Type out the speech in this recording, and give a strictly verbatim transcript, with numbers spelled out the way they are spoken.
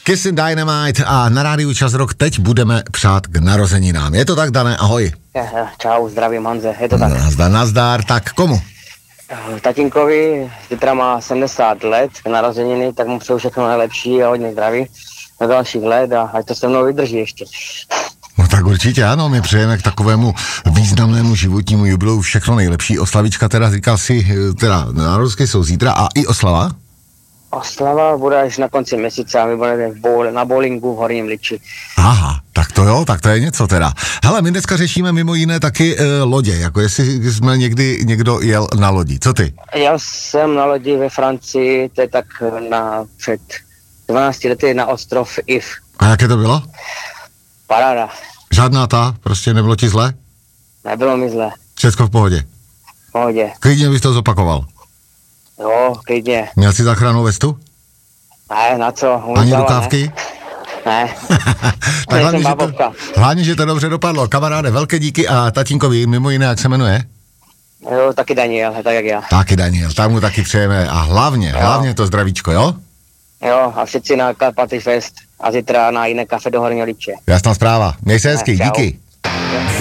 Kissing Dynamite a na rádiu Čas Rock teď budeme přát k narozeninám. Je to tak, Dané? Ahoj. Čau, zdravím Honze, je to tak. Nazdar, nazdar, tak komu? Tatínkovi zítra má sedmdesát let, narozeniny, tak mu přeju všechno nejlepší a hodně zdraví na dalších let a ať to se mnou vydrží ještě. No tak určitě ano, my přejeme k takovému významnému životnímu jubileu všechno nejlepší. Oslavička teda říkal si, teda narozeniny jsou zítra a i oslava? Oslava bude až na konci měsíce a my budeme v bowl, na bowlingu v Horním Liči. Aha, tak to jo, tak to je něco teda. Hele, my dneska řešíme mimo jiné taky e, lodě, jako jestli jsme někdy někdo jel na lodi. Co ty? Já jsem na lodi ve Francii, to je tak na před dvanácti lety na ostrov If. A jaké to bylo? Paráda. Žádná ta, prostě nebylo ti zle? Nebylo mi zle. Všecko v pohodě? V pohodě. Klidně bys to zopakoval? Jo, klidně. Měl jsi záchrannou vestu? Ne, na co? Umyslava, ani rukávky? Ne. Tak hlavně že, to, hlavně, že to dobře dopadlo. Kamaráde, velké díky a tatínkovi, mimo jiné, jak se jmenuje? Jo, taky Daniel, tak jak já. Taky Daniel, tak mu taky přejeme a hlavně, jo. hlavně to zdravíčko, jo? Jo, a všetci na Karpaty Fest a zítra na jiné kafe do Horního Liče. Jasná zpráva. Měj se hezky, díky.